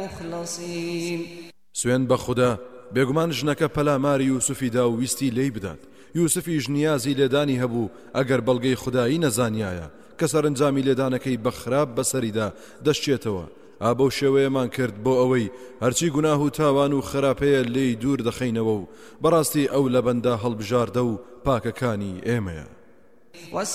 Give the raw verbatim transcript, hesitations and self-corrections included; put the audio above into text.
مخلصين. سوێن بە خوددا بێگومان ژنەکە پەلاماری یوسفیدا و ویستی لێی بدات. یوسفیش نیازی لێدانی هەبوو ئەگەر بەڵگەی خودایی نەزانیایە کە سەرنجامی لێدانەکەی بەخراپ بەسەریدا دەشتێتەوە. ئابە شێوەیەمان کرد بۆ ئەوەی هەرچی گوناه و تاوان و خراپەیە لێی دوور دەخەینەوە و بەڕاستی ئەو لە بەندا هەڵبژاردە و پاکەکانی ئێمەیە.